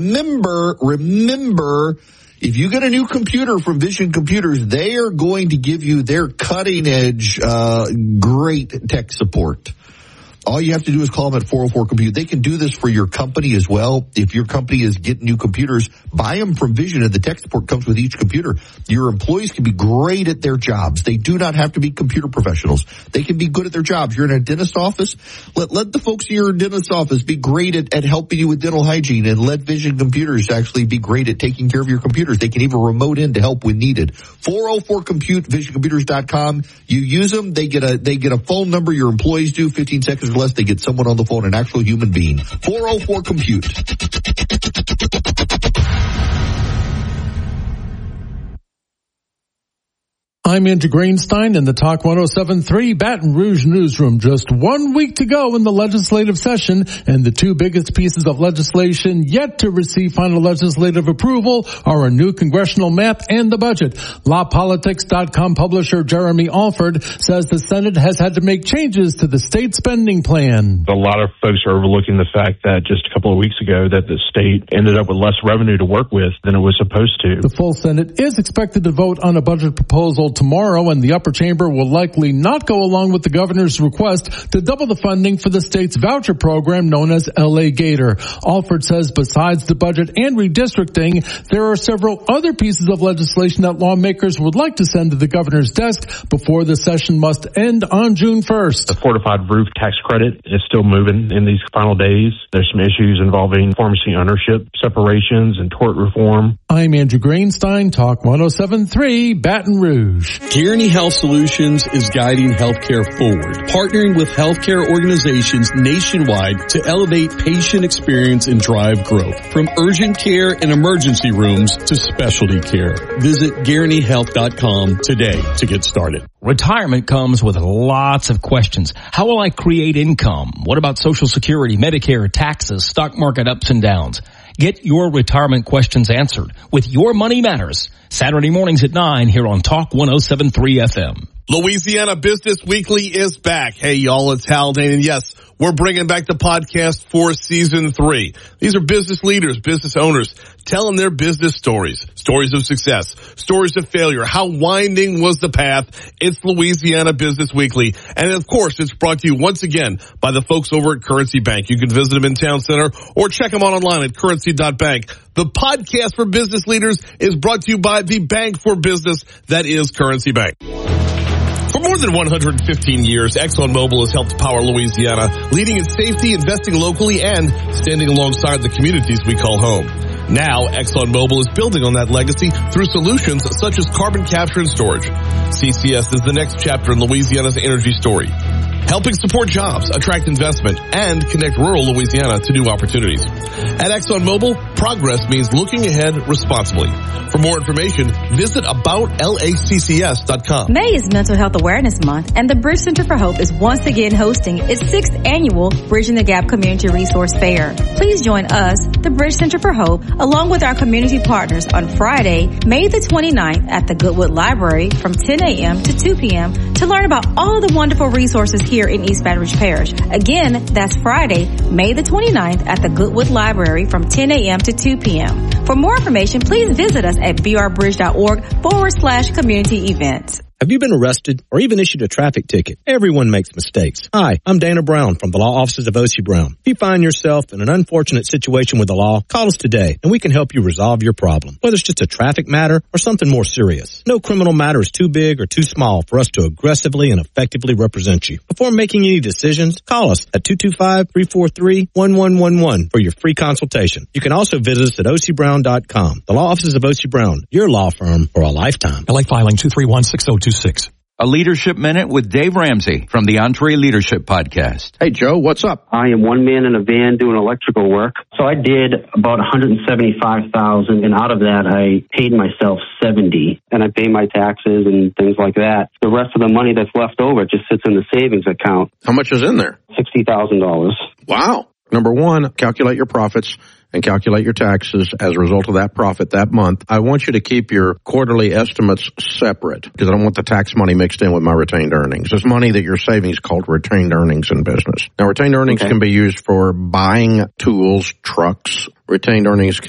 Remember, if you get a new computer from Vision Computers, they are going to give you their cutting-edge, great tech support. All you have to do is call them at 404-COMPUTE. They can do this for your company as well. If your company is getting new computers, buy them from Vision, and the tech support comes with each computer. Your employees can be great at their jobs. They do not have to be computer professionals. They can be good at their jobs. You're in a dentist office. Let the folks in your dentist office be great at helping you with dental hygiene, and let Vision Computers actually be great at taking care of your computers. They can even remote in to help when needed. 404-COMPUTE, visioncomputers.com. You use them. They get a phone number. Your employees do 15 seconds or less. They get someone on the phone, an actual human being. 404-COMPUTE. I'm Andrew Greenstein in the Talk 107.3 Baton Rouge newsroom. Just 1 week to go in the legislative session, and the two biggest pieces of legislation yet to receive final legislative approval are a new congressional map and the budget. LawPolitics.com publisher Jeremy Alford says the Senate has had to make changes to the state spending plan. A lot of folks are overlooking the fact that just a couple of weeks ago that the state ended up with less revenue to work with than it was supposed to. The full Senate is expected to vote on a budget proposal tomorrow, and the upper chamber will likely not go along with the governor's request to double the funding for the state's voucher program known as LA Gator. Alford says besides the budget and redistricting, there are several other pieces of legislation that lawmakers would like to send to the governor's desk before the session must end on June 1st. The fortified roof tax credit is still moving in these final days. There's some issues involving pharmacy ownership separations and tort reform. I'm Andrew Greenstein, Talk 107.3 Baton Rouge. Guaranty Health Solutions is guiding healthcare forward, partnering with healthcare organizations nationwide to elevate patient experience and drive growth. From urgent care and emergency rooms to specialty care. Visit GuarantyHealth.com today to get started. Retirement comes with lots of questions. How will I create income? What about Social Security, Medicare, taxes, stock market ups and downs? Get your retirement questions answered with Your Money Matters. Saturday mornings at 9 here on Talk 107.3 FM. Louisiana Business Weekly is back. Hey, y'all, it's Haldane, and yes, we're bringing back the podcast for season 3. These are business leaders, business owners, telling their business stories, stories of success, stories of failure. How winding was the path? It's Louisiana Business Weekly. And of course, it's brought to you once again by the folks over at Currency Bank. You can visit them in Town Center or check them out online at currency.bank. The podcast for business leaders is brought to you by the bank for business that is Currency Bank. For more than 115 years, ExxonMobil has helped power Louisiana, leading in safety, investing locally, and standing alongside the communities we call home. Now, ExxonMobil is building on that legacy through solutions such as carbon capture and storage. CCS is the next chapter in Louisiana's energy story, helping support jobs, attract investment, and connect rural Louisiana to new opportunities. At ExxonMobil, progress means looking ahead responsibly. For more information, visit aboutlaccs.com. May is Mental Health Awareness Month, and the Bridge Center for Hope is once again hosting its 6th annual Bridging the Gap Community Resource Fair. Please join us, the Bridge Center for Hope, along with our community partners on Friday, May the 29th at the Goodwood Library from 10 a.m. to 2 p.m. to learn about all the wonderful resources here in East Baton Rouge Parish. Again, that's Friday, May the 29th at the Goodwood Library from 10 a.m. to 2 p.m. For more information, please visit us at brbridge.org/community events. Have you been arrested or even issued a traffic ticket? Everyone makes mistakes. Hi, I'm Dana Brown from the law offices of O.C. Brown. If you find yourself in an unfortunate situation with the law, call us today and we can help you resolve your problem, whether it's just a traffic matter or something more serious. No criminal matter is too big or too small for us to aggressively and effectively represent you. Before making any decisions, call us at 225-343-1111 for your free consultation. You can also visit us at ocbrown.com. The law offices of O.C. Brown, your law firm for a lifetime. LA filing 2316026. A Leadership Minute with Dave Ramsey from the Entree Leadership Podcast. Hey, Joe, what's up? I am one man in a van doing electrical work. So I did about $175,000, and out of that, I paid myself $70,000, and I pay my taxes and things like that. The rest of the money that's left over just sits in the savings account. How much is in there? $60,000. Wow. Number one, calculate your profits and calculate your taxes as a result of that profit that month. I want you to keep your quarterly estimates separate because I don't want the tax money mixed in with my retained earnings. This money that you're saving is called retained earnings in business. Now, retained earnings can be used for buying tools, trucks. Retained earnings